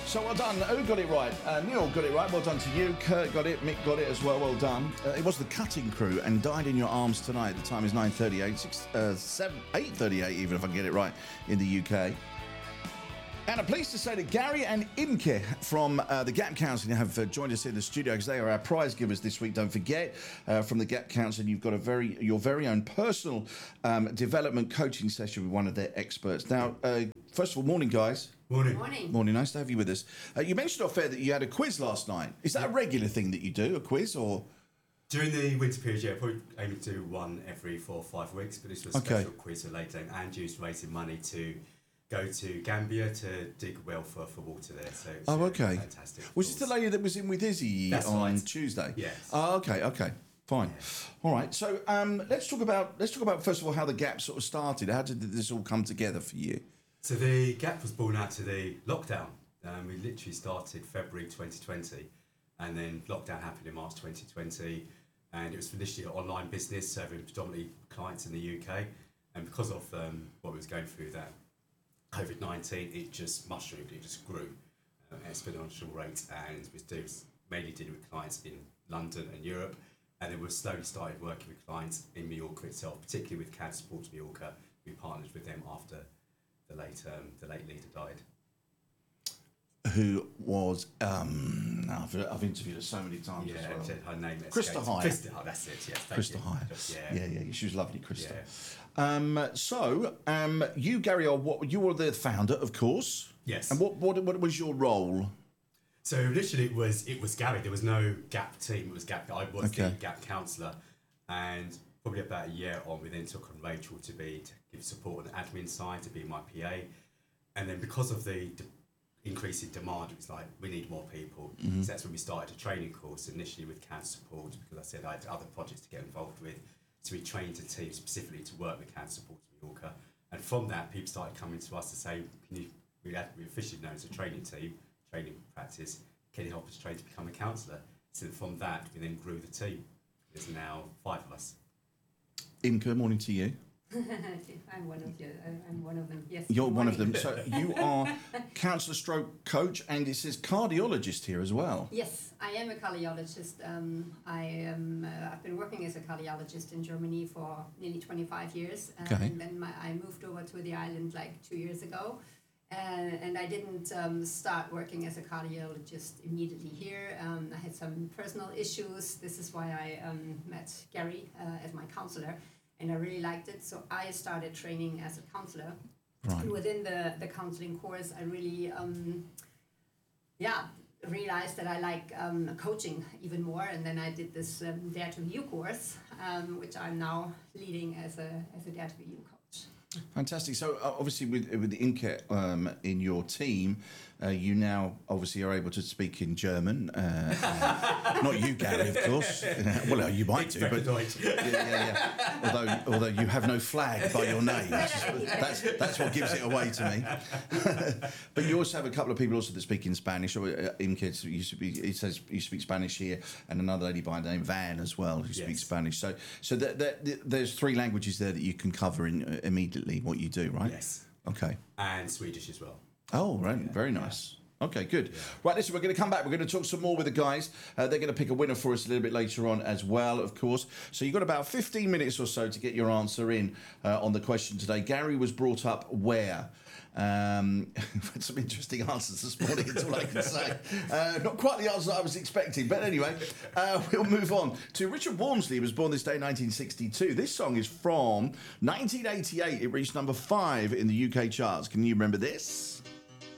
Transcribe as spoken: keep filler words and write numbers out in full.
So well done. Who got it right? Uh, Neil got it right. Well done to you. Kurt got it. Mick got it as well. Well done. Uh, it was the Cutting Crew and Died in Your Arms Tonight. The time is nine thirty-eight, six, uh, seven, eight thirty-eight even if I can get it right in the U K. And I'm pleased to say that Gary and Imke from uh, the Gap Counselling have uh, joined us in the studio because they are our prize givers this week. Don't forget, uh, from the Gap Counselling, you've got a very your very own personal um, development coaching session with one of their experts. Now, uh, first of all, morning, guys. Morning. Morning. Morning, nice to have you with us. Uh, you mentioned off air that you had a quiz last night. Is that a regular thing that you do, a quiz, or...? During the winter period, yeah, probably aiming to do one every four or five weeks, but this was a Okay. special quiz for later. And Andrew's raising money to go to Gambia to dig a well for, for water there. So it's, Oh, uh, okay. fantastic. Was it the lady that was in with Izzy That's on right. Tuesday? Yes. Oh, okay, okay. Fine. All right. So um, let's talk about let's talk about first of all how the Gap sort of started. How did this all come together for you? So the Gap was born out of the lockdown. Um, we literally started February twenty twenty, and then lockdown happened in March twenty twenty, and it was initially an online business serving predominantly clients in the U K, and because of um, what was going through that COVID nineteen, it just mushroomed, it just grew uh, at exponential rate, and was doing, mainly dealing with clients in London and Europe, and then we slowly started working with clients in Mallorca itself, particularly with Cancer Support Mallorca. We partnered with them after the late um, the late leader died. Who was um, no, I've, I've interviewed her so many times Yeah, as well. her name Krista escapes- Hyatt. Krista, oh, that's it. Yes, thank Krista you. Hyatt. Yeah. yeah, yeah, she was lovely, Krista. Yeah. Um, so um, you, Gary, are what you were the founder, of course. Yes. And what what what was your role? So initially it was it was Gary. There was no Gap team. It was Gap. I was Okay. the Gap counsellor, and probably about a year on, we then took on Rachel to be to give support on the admin side, to be my P A, and then because of the de- increase in demand, it was like we need more people. Mm-hmm. So that's when we started a training course initially with Cancer Support, because I said I had other projects to get involved with. So we trained a team specifically to work with Cancer Support Mallorca, and from that, people started coming to us to say, "Can you?" We had we officially known as a training team, training practice. Can you help us train to become a counsellor? So from that, we then grew the team. There's now five of us. Imke, morning to you. I'm one of you. I'm one of them. Yes. You're good one of morning. them. So you are counsellor stroke coach, and it says cardiologist here as well. Yes, I am a cardiologist. Um, I am. Uh, I've been working as a cardiologist in Germany for nearly twenty-five years, uh, Okay. and then my, I moved over to the island like two years ago. And, and I didn't um, start working as a cardiologist immediately here. Um, I had some personal issues. This is why I um, met Gary uh, as my counselor, and I really liked it. So I started training as a counselor. Right. And within the, the counseling course, I really, um, yeah, realized that I like um, coaching even more. And then I did this um, Dare to You course, um, which I'm now leading as a as a Dare to You coach. Fantastic. So uh, obviously with with Imke um, in your team, uh, you now obviously are able to speak in German. Uh, uh, not you, Gary, of course. Well, you might do, but Deutsch. yeah, yeah, yeah. Although although you have no flag by your name, that's that's what gives it away to me. But you also have a couple of people also that speak in Spanish. Or uh, Imke used to be. He says you speak Spanish here, and another lady by the name Van as well who speaks Yes. Spanish. So so the, the, the, there's three languages there that you can cover in uh, immediately what you do, right? Yes. Okay. And Swedish as well. Oh, right. Very nice. Okay, good. Right, listen, we're going to come back. We're going to talk some more with the guys. Uh, they're going to pick a winner for us a little bit later on as well, of course. So you've got about fifteen minutes or so to get your answer in uh, on the question today. Gary was brought up where? Um, we've had some interesting answers this morning, it's all I can say. Uh, not quite the answer I was expecting, but anyway, uh, we'll move on to Richard Walmsley. He was born this day in nineteen sixty-two. This song is from nineteen eighty-eight. It reached number five in the U K charts. Can you remember this?